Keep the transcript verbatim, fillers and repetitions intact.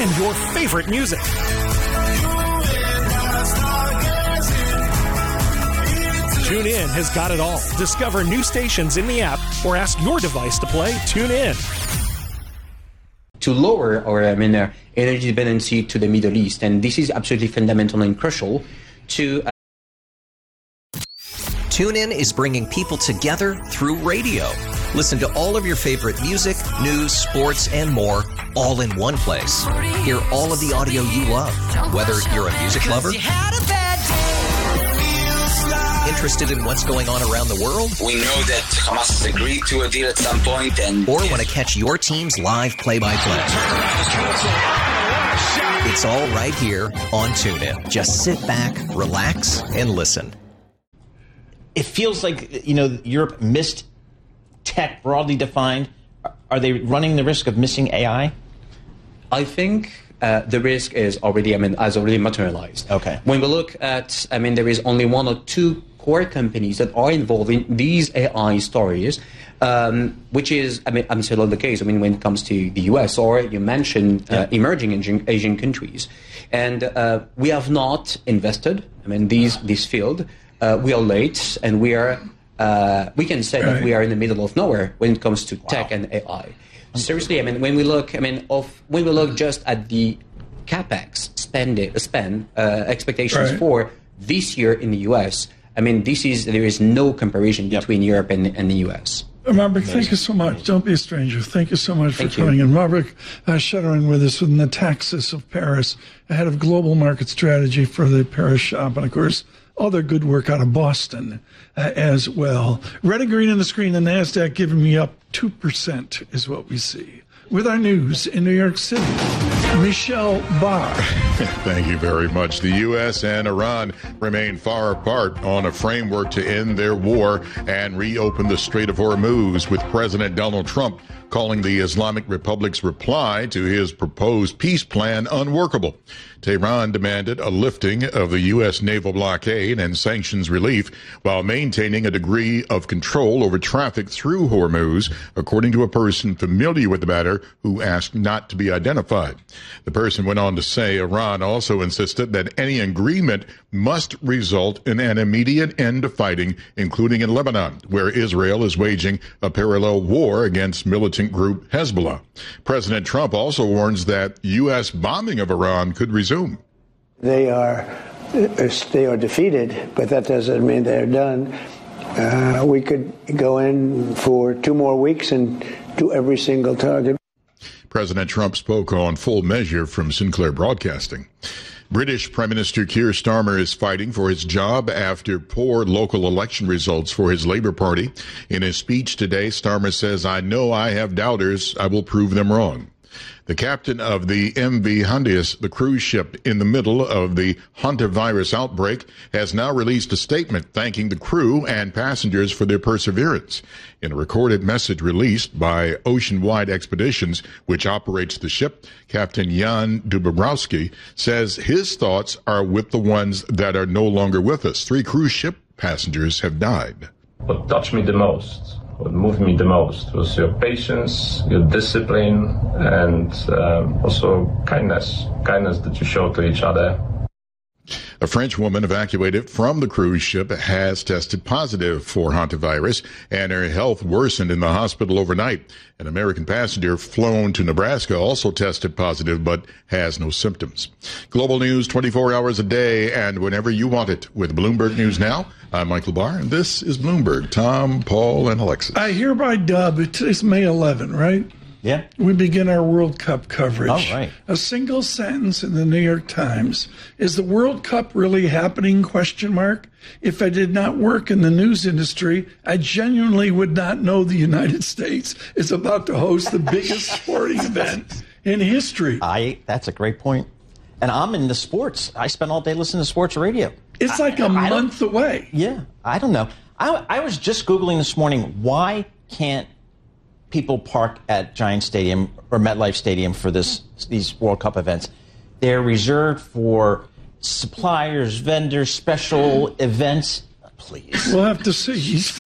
and your favorite music. TuneIn has got it all. Discover new stations in the app or ask your device to play TuneIn. To lower our, I mean, uh, energy dependency to the Middle East, and this is absolutely fundamental and crucial to... Uh... TuneIn is bringing people together through radio. Listen to all of your favorite music, news, sports, and more, all in one place. Hear all of the audio you love, whether you're a music lover, interested in what's going on around the world, we know that Hamas has agreed to a deal at some point, and or want to catch your team's live play-by-play. It's all right here on TuneIn. Just sit back, relax, and listen. It feels like, you know, Europe missed tech broadly defined. Are they running the risk of missing A I? I think uh, the risk is already, I mean, has already materialized. Okay. When we look at, I mean, there is only one or two core companies that are involved in these A I stories, um, which is, I mean, I'm still the case. I mean, when it comes to the U S, or you mentioned uh, yeah. emerging Asian, Asian countries, and uh, we have not invested. I mean, these this field. Uh, we are late, and we are. Uh, we can say right. that we are in the middle of nowhere when it comes to wow. tech and A I. Seriously, I mean, when we look, I mean, of when we look just at the capex spending, spend uh, expectations right. for this year in the U S, I mean, this is there is no comparison yep. between Europe and, and the U S. Robert, thank you so much. Don't be a stranger. Thank you so much thank for coming you. in. Robert uh, Shuttering with us with Nataxis of Paris, head of global market strategy for the Paris shop, and of course, other good work out of Boston uh, as well. Red and green on the screen, the NASDAQ giving me up two percent is what we see. With our news in New York City, Michelle Barr. Thank you very much. The U S and Iran remain far apart on a framework to end their war and reopen the Strait of Hormuz, with President Donald Trump calling the Islamic Republic's reply to his proposed peace plan unworkable. Tehran demanded a lifting of the U S naval blockade and sanctions relief while maintaining a degree of control over traffic through Hormuz, according to a person familiar with the matter who asked not to be identified. The person went on to say Iran also insisted that any agreement must result in an immediate end to fighting, including in Lebanon, where Israel is waging a parallel war against militant group Hezbollah. President Trump also warns that U S bombing of Iran could resume. They are they are defeated, but that doesn't mean they're done. Uh, we could go in for two more weeks and do every single target. President Trump spoke on Full Measure from Sinclair Broadcasting. British Prime Minister Keir Starmer is fighting for his job after poor local election results for his Labour Party. In his speech today, Starmer says, "I know I have doubters. I will prove them wrong." The captain of the M V Hondius, the cruise ship in the middle of the hantavirus outbreak, has now released a statement thanking the crew and passengers for their perseverance. In a recorded message released by Oceanwide Expeditions, which operates the ship, Captain Jan Dubowski says his thoughts are with the ones that are no longer with us. Three cruise ship passengers have died. What touched me the most, what moved me the most, was your patience, your discipline, and um, also kindness, kindness that you show to each other. A French woman evacuated from the cruise ship has tested positive for hantavirus, and her health worsened in the hospital overnight. An American passenger flown to Nebraska also tested positive but has no symptoms. Global news twenty-four hours a day and whenever you want it with Bloomberg News Now. I'm Michael Barr, and this is Bloomberg. Tom, Paul, and Alexis. I hereby dub, today's May eleventh, right? Yeah. We begin our World Cup coverage. Oh, right. A single sentence in the New York Times. Is the World Cup really happening? Question mark. If I did not work in the news industry, I genuinely would not know the United States is about to host the biggest sporting event in history. I. That's a great point. And I'm in the sports. I spend all day listening to sports radio. It's like a I, month I away. Yeah. I don't know. I, I was just Googling this morning, why can't people park at Giant Stadium or MetLife Stadium for this these World Cup events? They're reserved for suppliers, vendors, special events. Please. We'll have to see. He's